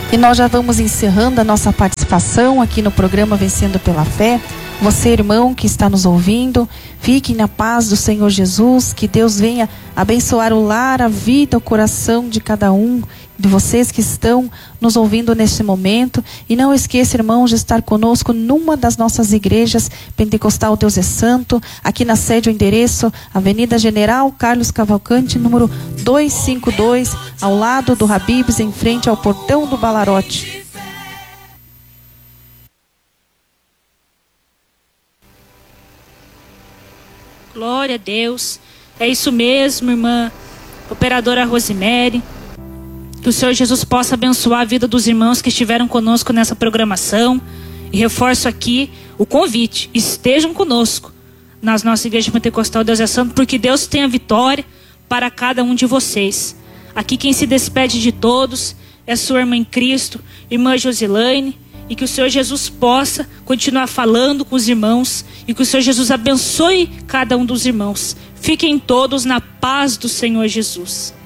E nós já vamos encerrando a nossa participação aqui no programa Vencendo pela Fé. Você, irmão, que está nos ouvindo, fique na paz do Senhor Jesus, que Deus venha abençoar o lar, a vida, o coração de cada um de vocês que estão nos ouvindo neste momento. E não esqueça, irmãos, de estar conosco numa das nossas igrejas Pentecostal Deus é Santo, aqui na sede, o endereço, Avenida General Carlos Cavalcante, número 252, ao lado do Habib's, em frente ao portão do Balarote. Glória a Deus. É isso mesmo, irmã operadora Rosemary. Que o Senhor Jesus possa abençoar a vida dos irmãos que estiveram conosco nessa programação. E reforço aqui o convite. Estejam conosco nas nossas igrejas pentecostal Deus é Santo, porque Deus tem a vitória para cada um de vocês. Aqui quem se despede de todos é sua irmã em Cristo, irmã Josilane. E que o Senhor Jesus possa continuar falando com os irmãos. E que o Senhor Jesus abençoe cada um dos irmãos. Fiquem todos na paz do Senhor Jesus.